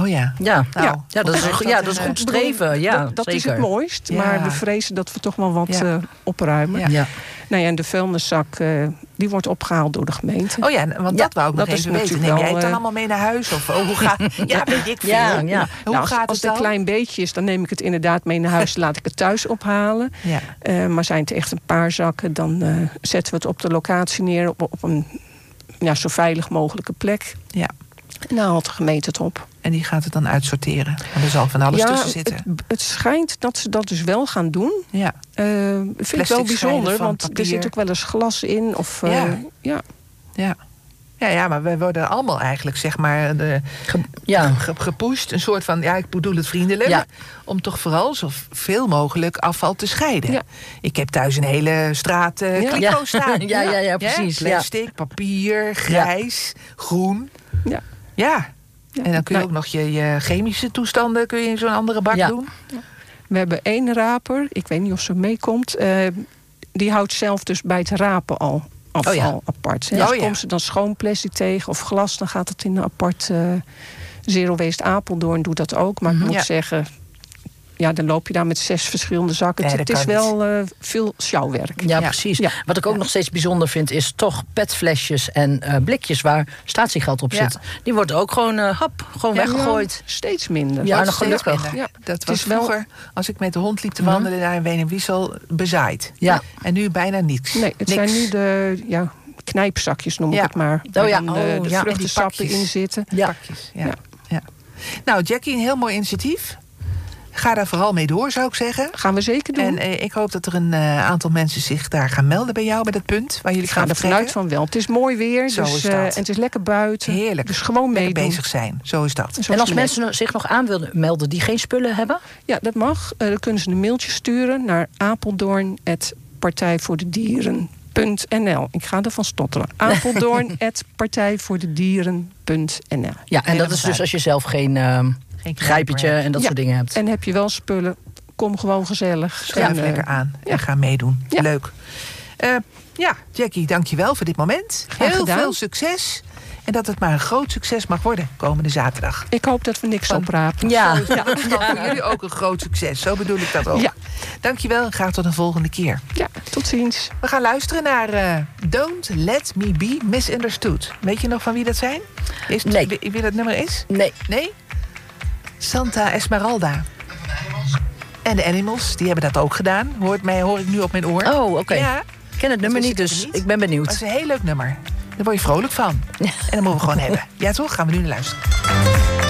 Oh ja. Ja, Nou, dat is een goed streven. Ja, dat zeker. is het mooist. Ja. Maar we vrezen dat we toch wel wat opruimen. Ja. Ja. Nou ja, en de vuilniszak die wordt opgehaald door de gemeente. Oh ja, want dat wou ik nog dat is even weten. natuurlijk Neem jij wel, het dan allemaal mee naar huis? Of hoe gaat ja, weet ik veel. Ja. Hoe Nou, gaat als het het een dan? klein beetje is, dan neem ik het inderdaad mee naar huis. Laat ik het thuis ophalen. Ja. Maar zijn het echt een paar zakken, dan zetten we het op de locatie neer. Op een zo veilig mogelijke plek. Ja. En dan haalt de gemeente het op. En die gaat het dan uitsorteren. En er zal van alles tussen zitten. Het schijnt dat ze dat dus wel gaan doen. Ja. Vind ik Plastic wel bijzonder, scheiden van want papier. er zit ook wel eens glas in. Of, Ja, maar we worden allemaal eigenlijk, zeg maar, gepusht. Een soort van, ik bedoel het vriendelijk. Ja. Om toch vooral zoveel mogelijk afval te scheiden. Ja. Ik heb thuis een hele straat kliko staan. Ja, precies. Plastic, papier, grijs, groen. Ja. Ja. En dan kun je ook nog je chemische toestanden kun je in zo'n andere bak doen. We hebben 1 raper, ik weet niet of ze meekomt. Die houdt zelf dus bij het rapen al afval apart. Dus komt ze dan schoon plastic tegen of glas, dan gaat het in een apart Zero Waste Apeldoorn doet dat ook. Maar ik moet zeggen, dan loop je daar met 6 verschillende zakken. Het is wel veel sjouwwerk. Ja, precies. Ja. Wat ik ook nog steeds bijzonder vind, is toch petflesjes en blikjes waar statiegeld op zit. Die worden ook gewoon weggegooid. Ja, steeds minder. Ja, nog gelukkig. Ja, dat was vroeger, als ik met de hond liep te wandelen naar een Ween en Wiesel, bezaaid. Ja. En nu bijna niks. Nee, het zijn nu de knijpzakjes, noem ik het maar. Waar de vruchtensappen in zitten. Ja. Pakjes, ja. Nou, Jackie, een heel mooi initiatief. Ga daar vooral mee door, zou ik zeggen. Gaan we zeker doen. En ik hoop dat er een aantal mensen zich daar gaan melden bij jou, bij dat punt waar jullie gaan vertrekken. Ik ga er vanuit van wel. Het is mooi weer, Zo dus, is dat. en het is lekker buiten. Heerlijk. Dus gewoon lekker meedoen. bezig zijn, zo is dat. En als mensen zich nog aan willen melden die geen spullen hebben? Ja, dat mag. Dan kunnen ze een mailtje sturen naar apeldoorn@partijvoordedieren.nl. Ik ga ervan stotteren. apeldoorn@partijvoordedieren.nl. Ja, en dat is dus als je zelf geen grijpertje en dat soort dingen hebt. En heb je wel spullen, kom gewoon gezellig. Schuif lekker aan en ga meedoen. Ja. Leuk. Jackie, dankjewel voor dit moment. Heel veel succes. En dat het maar een groot succes mag worden komende zaterdag. Ik hoop dat we niks oprapen. Ja. Voor jullie ook een groot succes. Zo bedoel ik dat ook. Ja. Dankjewel en graag tot een volgende keer. Ja, tot ziens. We gaan luisteren naar Don't Let Me Be Misunderstood. Weet je nog van wie dat zijn? Nee. Wie dat nummer is? Nee. Nee? Santa Esmeralda. En de Animals, die hebben dat ook gedaan. Hoor ik nu op mijn oor. Oh, oké. Ja. Ik ken het nummer niet, dus ik ben benieuwd. Dat is een heel leuk nummer. Daar word je vrolijk van. En dat moeten we gewoon hebben. Ja toch? Gaan we nu naar luisteren.